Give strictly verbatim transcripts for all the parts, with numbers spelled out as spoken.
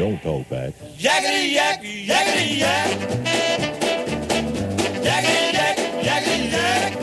Don't talk back. Yakety yak, yakety yak. Yakety yak, yakety yak.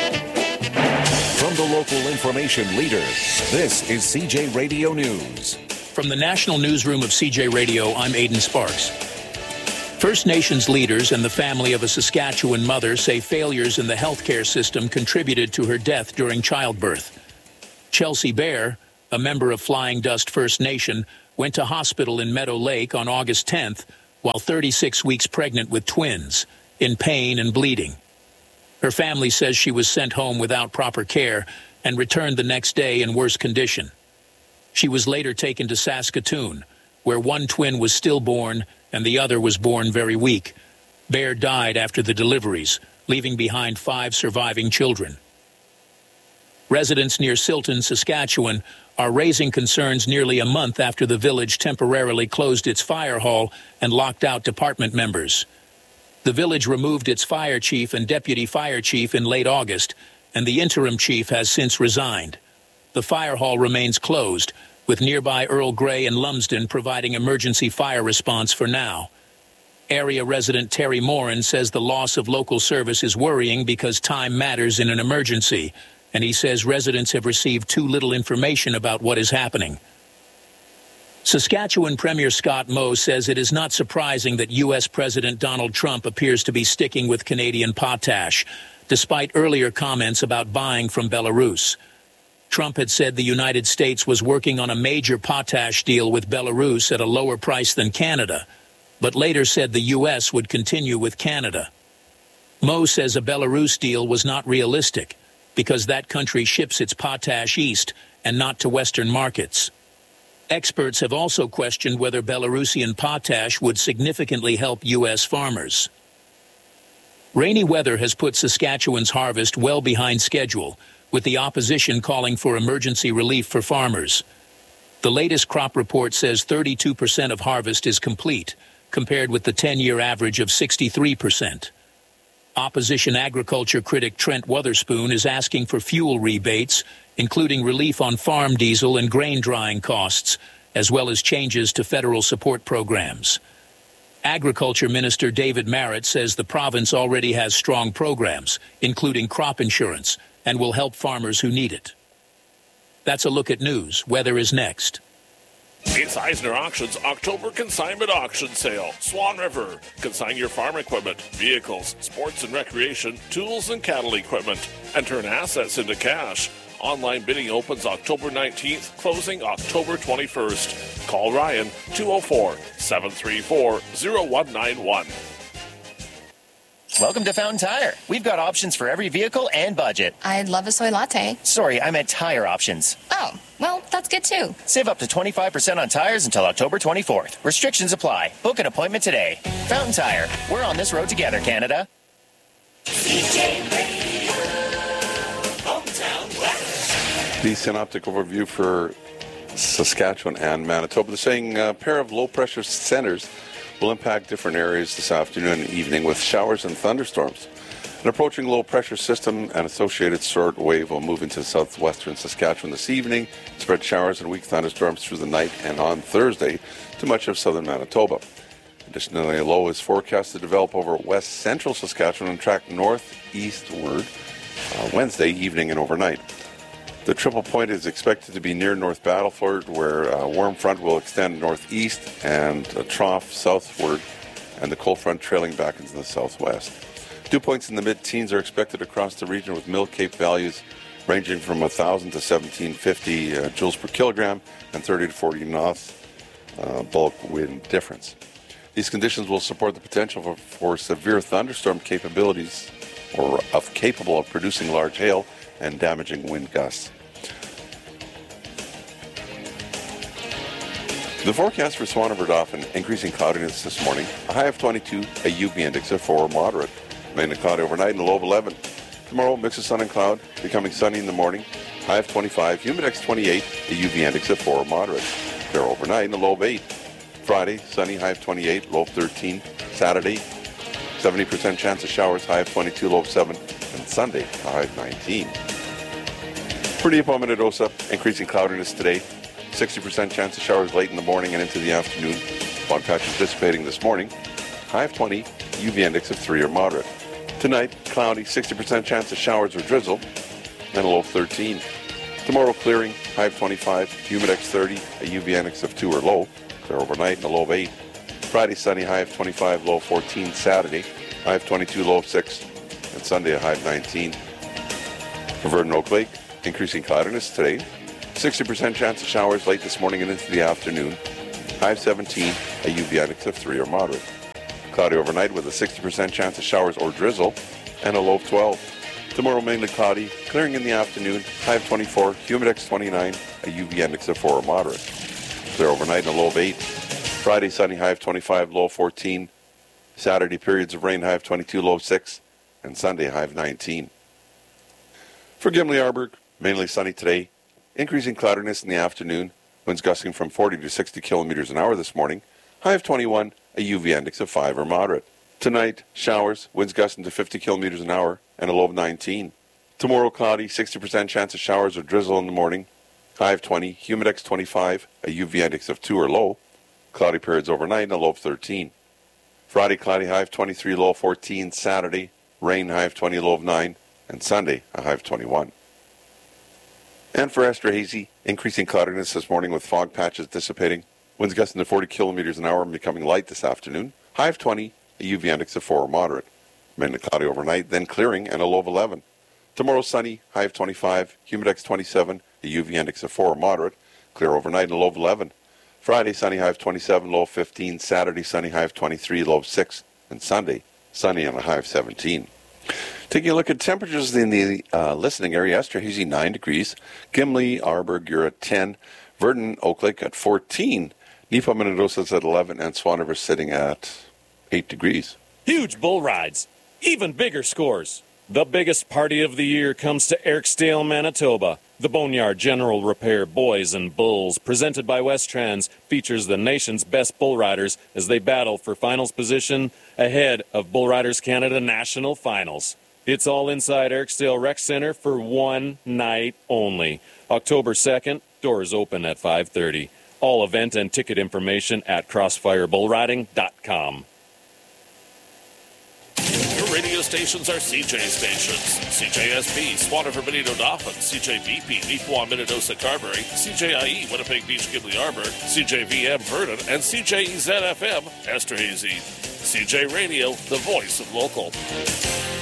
From the local information leader, this is C J Radio News. From the National Newsroom of C J Radio, I'm Aidan Sparks. First Nations leaders and the family of a Saskatchewan mother say failures in the healthcare system contributed to her death during childbirth. Chelsea Bear, a member of Flying Dust First Nation, went to hospital in Meadow Lake on August tenth while thirty-six weeks pregnant with twins, in pain and bleeding. Her family says she was sent home without proper care and returned the next day in worse condition. She was later taken to Saskatoon, where one twin was stillborn and the other was born very weak. Bear died after the deliveries, leaving behind five surviving children. Residents near Silton, Saskatchewan, are raising concerns nearly a month after the village temporarily closed its fire hall and locked out department members. The village removed its fire chief and deputy fire chief in late August, and the interim chief has since resigned. The fire hall remains closed, with nearby Earl Grey and Lumsden providing emergency fire response for now. Area resident Terry Morin says the loss of local service is worrying because time matters in an emergency, and he says residents have received too little information about what is happening. Saskatchewan Premier Scott Moe says it is not surprising that U S President Donald Trump appears to be sticking with Canadian potash, despite earlier comments about buying from Belarus. Trump had said the United States was working on a major potash deal with Belarus at a lower price than Canada, but later said the U S would continue with Canada. Moe says a Belarus deal was not realistic because that country ships its potash east and not to Western markets. Experts have also questioned whether Belarusian potash would significantly help U S farmers. Rainy weather has put Saskatchewan's harvest well behind schedule, with the opposition calling for emergency relief for farmers. The latest crop report says thirty-two percent of harvest is complete, compared with the ten-year average of sixty-three percent. Opposition agriculture critic Trent Wotherspoon is asking for fuel rebates, including relief on farm diesel and grain drying costs, as well as changes to federal support programs. Agriculture Minister David Marit says the province already has strong programs, including crop insurance, and will help farmers who need it. That's a look at news. Weather is next. It's Eisner Auctions October Consignment Auction Sale. Swan River. Consign your farm equipment, vehicles, sports and recreation, tools and cattle equipment, and turn assets into cash. Online bidding opens October nineteenth, closing October twenty-first. Call Ryan, two oh four, seven three four, oh one nine one. Welcome to Fountain Tire. We've got options for every vehicle and budget. I'd love a soy latte. Sorry, I meant tire options. Oh, well, that's good too. Save up to twenty-five percent on tires until October twenty-fourth. Restrictions apply. Book an appointment today. Fountain Tire. We're on this road together, Canada. C J Radio, Hometown West. The synoptic overview for Saskatchewan and Manitoba. They're saying a pair of low-pressure centers will impact different areas this afternoon and evening with showers and thunderstorms. An approaching low-pressure system and associated short wave will move into southwestern Saskatchewan this evening, spread showers and weak thunderstorms through the night and on Thursday to much of southern Manitoba. Additionally, a low is forecast to develop over west central Saskatchewan and track northeastward uh, Wednesday evening and overnight. The triple point is expected to be near North Battleford, where a warm front will extend northeast and a trough southward, and the cold front trailing back into the southwest. Dew points in the mid-teens are expected across the region, with Mill Cape values ranging from one thousand to seventeen fifty uh, joules per kilogram and thirty to forty knots uh, bulk wind difference. These conditions will support the potential for, for severe thunderstorm capabilities, or of capable of producing large hail and damaging wind gusts. The forecast for Swan River Dauphin, increasing cloudiness this morning, a high of twenty-two, a U V index of four, moderate. Mainly cloudy overnight and a low of eleven. Tomorrow, mix of sun and cloud, becoming sunny in the morning, high of twenty-five, humidex twenty-eight, a U V index of four, moderate. Clear overnight and a low of eight. Friday, sunny, high of twenty-eight, low of thirteen. Saturday, seventy percent chance of showers, high of twenty-two, low of seven. And Sunday, high of nineteen. For Neapolitan at O S A, increasing cloudiness today, sixty percent chance of showers late in the morning and into the afternoon. Fog patches dissipating this morning. High of twenty, U V index of three or moderate. Tonight, cloudy, sixty percent chance of showers or drizzle, and a low of thirteen. Tomorrow, clearing, high of twenty-five, humidex thirty, a U V index of two or low, clear overnight, and a low of eight. Friday, sunny, high of twenty-five, low of fourteen. Saturday, high of twenty-two, low of six, and Sunday, a high of nineteen. For Verdon Oak Lake, increasing cloudiness today, sixty percent chance of showers late this morning and into the afternoon, high of seventeen, a U V index of three or moderate. Cloudy overnight with a sixty percent chance of showers or drizzle, and a low of twelve. Tomorrow, mainly cloudy, clearing in the afternoon, high of twenty-four, humidex twenty-nine, a U V index of four or moderate. Clear overnight and a low of eight. Friday, sunny, high of twenty-five, low of fourteen. Saturday, periods of rain, high of twenty-two, low of six. And Sunday, high of nineteen. For Gimli Arberg, mainly sunny today, increasing cloudiness in the afternoon, winds gusting from forty to sixty kilometers an hour this morning, high of twenty-one, a U V index of five or moderate. Tonight, showers, winds gusting to fifty kilometers an hour, and a low of nineteen. Tomorrow, cloudy, sixty percent chance of showers or drizzle in the morning, high of twenty, humidex twenty-five, a U V index of two or low, cloudy periods overnight, and a low of thirteen. Friday, cloudy, high of twenty-three, low of fourteen. Saturday, rain, high of twenty, low of nine, and Sunday, a high of twenty-one. And for Esterhazy, increasing cloudiness this morning with fog patches dissipating, winds gusting to forty kilometers an hour and becoming light this afternoon, high of twenty, a U V index of four or moderate. Mainly cloudy overnight, then clearing, and a low of eleven. Tomorrow, sunny, high of twenty-five, humidex twenty-seven, a U V index of four or moderate, clear overnight, and a low of eleven. Friday, sunny, high of twenty-seven, low of fifteen. Saturday, sunny, high of twenty-three, low of six. And Sunday, sunny and a high of seventeen. Taking a look at temperatures in the uh, listening area, Esterhazy nine degrees, Gimli, Arberg, you're at ten, Verdon, Oak Lake at fourteen, Nipa, Minnedosa's at eleven, and Swan River sitting at eight degrees. Huge bull rides, even bigger scores. The biggest party of the year comes to Erskdale, Manitoba. The Boneyard General Repair Boys and Bulls, presented by West Trans, features the nation's best bull riders as they battle for finals position ahead of Bull Riders Canada National Finals. It's all inside Erskdale Rec Center for one night only. October second, doors open at five thirty. All event and ticket information at crossfire bull riding dot com. Your radio stations are C J stations. C J S B, Swan River, Benito Dauphin, C J V P, Nipawin, Minnedosa, Carberry, C J I E, Winnipeg Beach, Gimli Arberg, C J V M, Verdon, and C J E Z F M, Esterhazy. C J Radio, the voice of local.